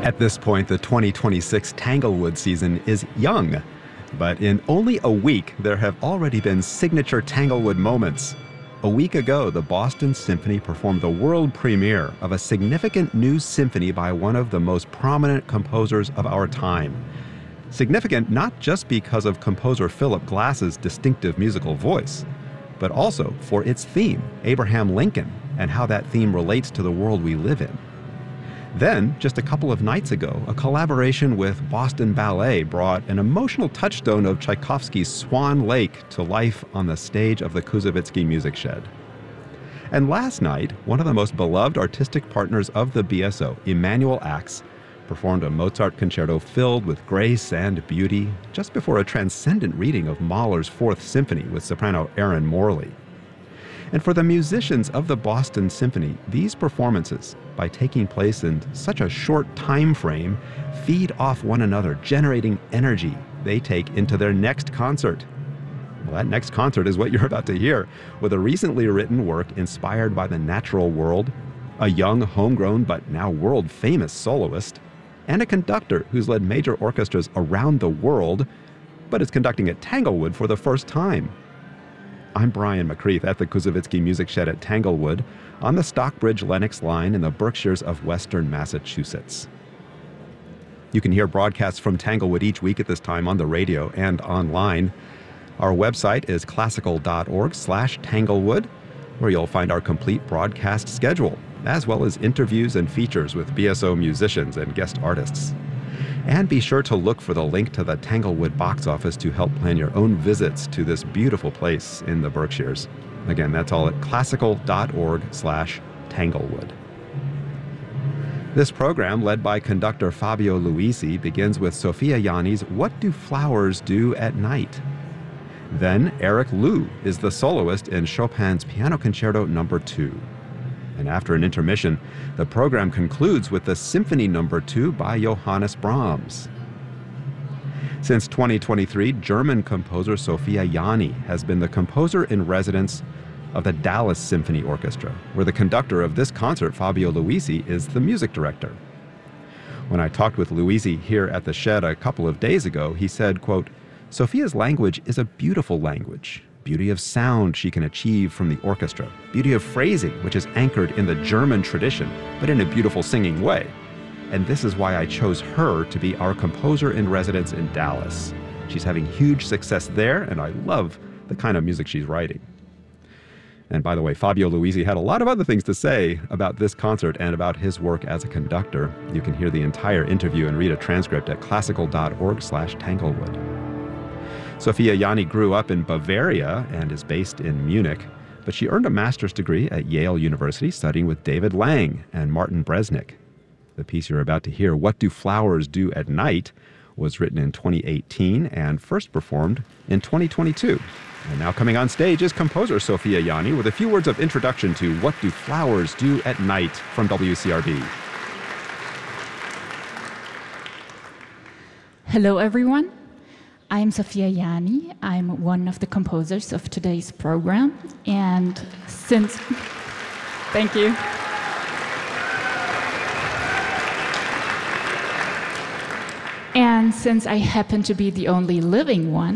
At this point, the 2026 Tanglewood season is young, but in only a week, there have already been signature Tanglewood moments. A week ago, the Boston Symphony performed the world premiere of a significant new symphony by one of the most prominent composers of our time. Significant not just because of composer Philip Glass's distinctive musical voice, but also for its theme, Abraham Lincoln, and how that theme relates to the world we live in. Then, just a couple of nights ago, a collaboration with Boston Ballet brought an emotional touchstone of Tchaikovsky's Swan Lake to life on the stage of the Koussevitzky Music Shed. And last night, one of the most beloved artistic partners of the BSO, Emanuel Ax, performed a Mozart concerto filled with grace and beauty just before a transcendent reading of Mahler's Fourth Symphony with soprano Erin Morley. And for the musicians of the Boston Symphony, these performances, by taking place in such a short time frame, feed off one another, generating energy they take into their next concert. Well, that next concert is what you're about to hear, with a recently written work inspired by the natural world, a young, homegrown, but now world-famous soloist, and a conductor who's led major orchestras around the world, but is conducting at Tanglewood for the first time. I'm Brian McCreath at the Koussevitzky Music Shed at Tanglewood on the Stockbridge-Lenox line in the Berkshires of Western Massachusetts. You can hear broadcasts from Tanglewood each week at this time on the radio and online. Our website is classical.org/Tanglewood, where you'll find our complete broadcast schedule, as well as interviews and features with BSO musicians and guest artists. And be sure to look for the link to the Tanglewood box office to help plan your own visits to this beautiful place in the Berkshires. Again, that's all at classical.org/Tanglewood. This program, led by conductor Fabio Luisi, begins with Sophia Yanni's What Do Flowers Do at Night? Then Eric Liu is the soloist in Chopin's Piano Concerto No. 2. And after an intermission, the program concludes with the Symphony No. 2 by Johannes Brahms. Since 2023, German composer Sophia Yanni has been the composer in residence of the Dallas Symphony Orchestra, where the conductor of this concert, Fabio Luisi, is the music director. When I talked with Luisi here at the Shed a couple of days ago, he said, quote, "Sophia's language is a beautiful language. Beauty of sound she can achieve from the orchestra. Beauty of phrasing, which is anchored in the German tradition, but in a beautiful singing way. And this is why I chose her to be our composer in residence in Dallas. She's having huge success there, and I love the kind of music she's writing." And by the way, Fabio Luisi had a lot of other things to say about this concert and about his work as a conductor. You can hear the entire interview and read a transcript at classical.org/Tanglewood. Sophia Yanni grew up in Bavaria and is based in Munich, but she earned a master's degree at Yale University studying with David Lang and Martin Bresnik. The piece you're about to hear, What Do Flowers Do at Night, was written in 2018 and first performed in 2022. And now coming on stage is composer Sophia Yanni with a few words of introduction to What Do Flowers Do at Night from WCRB. Hello, everyone. I'm Sophia Yanni. I'm one of the composers of today's program. And since... Thank you. And since I happen to be the only living one,